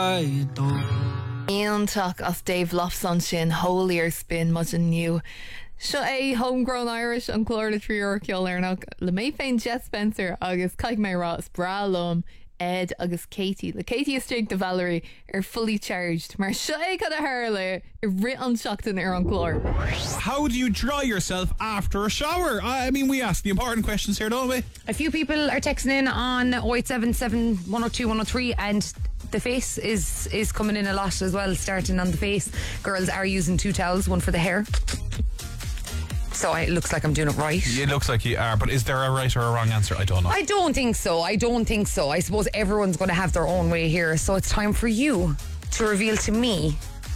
Íontach as Dave Lofson sin holier spin much new. Seo é homegrown Irish an clór le tríor ceollarnach le mé féin Jess Spencer agus caiig mé Ross Bralum Ed agus Katie. Le Katie is strict de Valerie fully charged. Mar seo é cad a hairle rit an seachtain an clór. How do you dry yourself after a shower? I mean, we ask the important questions here, don't we? A few people are texting in on 0877 102 103 and the face is coming in a lot as well, starting on the face. Girls are using 2 towels, one for the hair. So it looks like I'm doing it right. It looks like you are, but is there a right or a wrong answer? I don't know. I don't think so. I suppose everyone's going to have their own way here. So it's time for you to reveal to me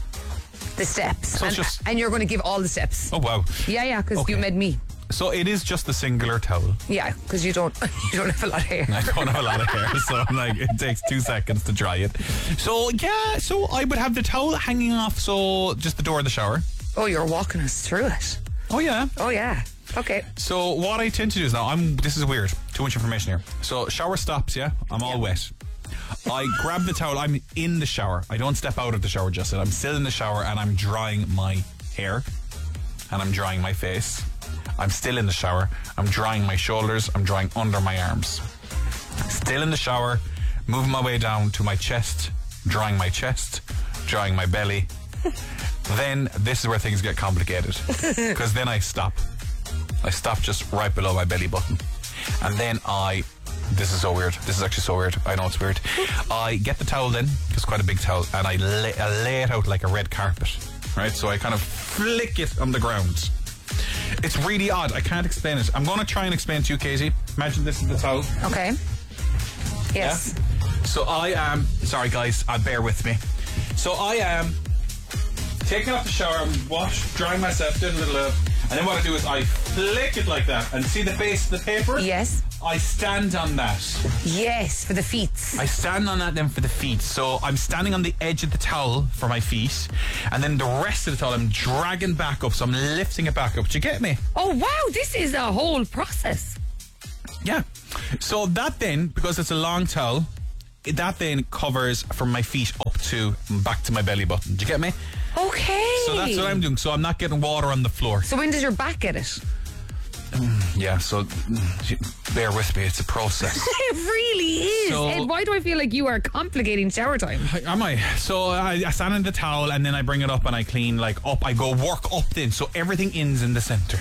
the steps. So and you're going to give all the steps. Oh, wow. Yeah, because you made me. So it is just the singular towel. Yeah, because you don't have a lot of hair. I don't have a lot of hair, so I'm like, it takes 2 seconds to dry it. So yeah, so I would have the towel hanging off, so just the door of the shower. Oh, you're walking us through it. Oh yeah. Okay. So what I tend to do is now, this is weird, too much information here. So shower stops, yeah, I'm all wet. I grab the towel, I'm in the shower. I don't step out of the shower just yet. I'm still in the shower and I'm drying my hair and I'm drying my face. I'm still in the shower. I'm drying my shoulders. I'm drying under my arms. Still in the shower, moving my way down to my chest, drying my chest, drying my belly. Then this is where things get complicated, because then I stop. I stop just right below my belly button. And then this is so weird. This is actually so weird. I know it's weird. I get the towel then, it's quite a big towel, and I lay it out like a red carpet. Right? So I kind of flick it on the ground. It's really odd. I can't explain it. I'm going to try and explain it to you, Katie. Imagine this is the towel. Okay. Yes. Yeah? So I am... Sorry, guys. Bear with me. So I am taking off the shower, I'm drying myself, doing a little... and then what I do is I flick it like that. And see the base of the paper? Yes. I stand on that. Yes, for the feet. I stand on that then for the feet. So I'm standing on the edge of the towel for my feet, and then the rest of the towel I'm dragging back up, so I'm lifting it back up. Do you get me? Oh wow, this is a whole process. Yeah. So that then, because it's a long towel, that then covers from my feet up to back to my belly button. Do you get me? Okay. So that's what I'm doing. So I'm not getting water on the floor. So when does your back get it? Yeah, so bear with me, it's a process. It really is. So, Ed, why do I feel like you are complicating shower time? Am I? So I stand in the towel and then I bring it up and I clean like up. I go work up then, so everything ends in the centre.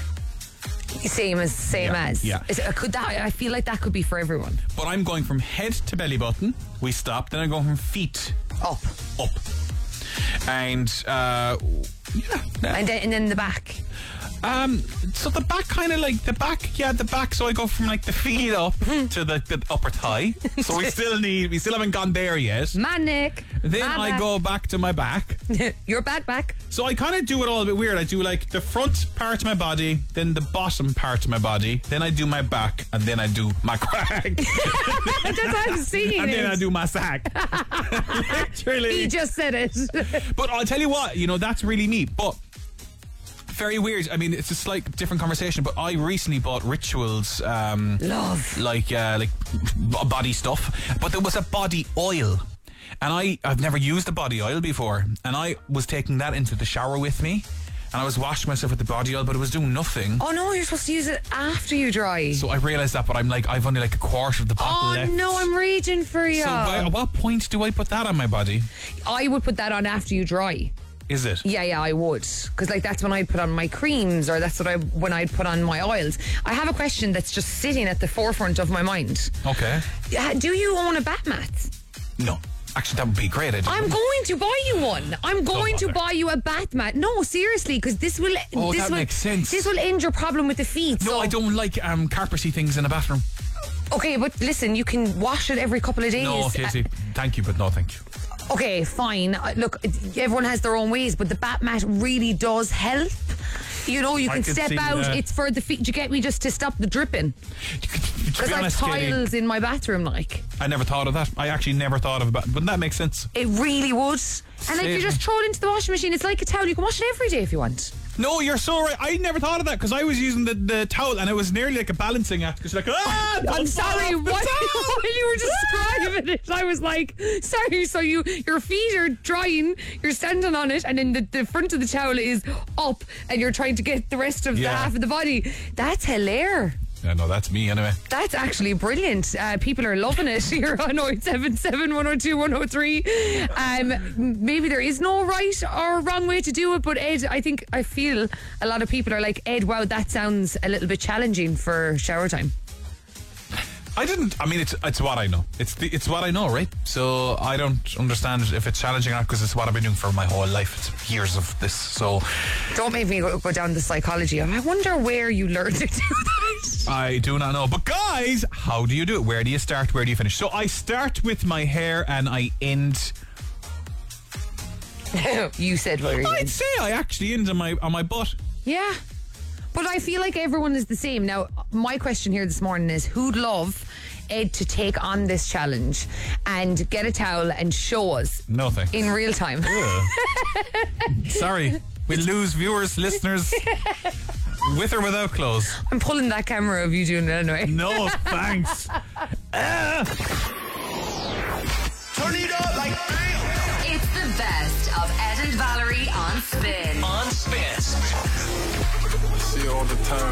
Same as. Yeah. I feel like that could be for everyone. But I'm going from head to belly button. We stop. Then I'm going from feet up. And and then the back. So the back kind of like the back. So I go from like the feet up to the upper thigh. So we still haven't gone there yet. Manic. Then I go back to my back. Your back. So I kind of do it all a bit weird. I do like the front part of my body, then the bottom part of my body, then I do my back, and then I do my crack. That's how I'm seeing and it. then I do my sack. Literally. He just said it. But I'll tell you what, that's really neat. But very weird. I mean, it's a slight different conversation, but I recently bought Rituals love like body stuff, but there was a body oil, and I've never used a body oil before, and I was taking that into the shower with me, and I was washing myself with the body oil, but it was doing nothing. Oh no, you're supposed to use it after you dry. So I realised that, but I've only like a quarter of the bottle left. Oh no, I'm raging for you. So at what point do I put that on my body? I would put that on after you dry. Is it? Yeah, I would. Because that's when I'd put on my creams, or that's when I'd put on my oils. I have a question that's just sitting at the forefront of my mind. Okay. Do you own a bath mat? No. Actually, that would be great. I'm going to buy you one. I'm going to buy you a bath mat. No, seriously, because this will... that makes sense. This will end your problem with the feet. No, I don't like carpety things in a bathroom. Okay, but listen, you can wash it every couple of days. No, Casey, thank you, but no thank you. Okay, fine. Look, everyone has their own ways, but the bath mat really does help. You can step out. It's for the feet. Do you get me? Just to stop the dripping. Because I have tiles in my bathroom, I never thought of that. I actually never thought of that. But that makes sense. It really would. And you just throw it into the washing machine. It's like a towel. You can wash it every day if you want. No, you're so right. I never thought of that because I was using the towel and it was nearly like a balancing act. Because you're like, I'm sorry, while you were describing it, I was like, sorry, so your feet are drying, you're standing on it, and then the front of the towel is up, and you're trying to get the rest of the half of the body. That's hilarious. Yeah, no, that's me anyway. That's actually brilliant. People are loving it here on 0877 102 103. Maybe there is no right or wrong way to do it, but Ed, I feel a lot of people are like, Ed, wow, that sounds a little bit challenging for shower time. I mean, it's what I know. It's what I know, right? So I don't understand if it's challenging or not because it's what I've been doing for my whole life. It's years of this. So don't make me go down the psychology. I wonder where you learned to do that. I do not know. But guys, how do you do it? Where do you start? Where do you finish? So I start with my hair and I end. You said where you I'd end. say I actually end on my butt. Yeah. But I feel like everyone is the same. Now, my question here this morning is, who'd love Ed to take on this challenge and get a towel and show us No thanks. in real time? Sorry, we'll lose viewers, listeners, with or without clothes. I'm pulling that camera of you doing it anyway. No thanks. Turn it up like It's the best of Ed and Valerie on Spin. on Spin. See you all the time.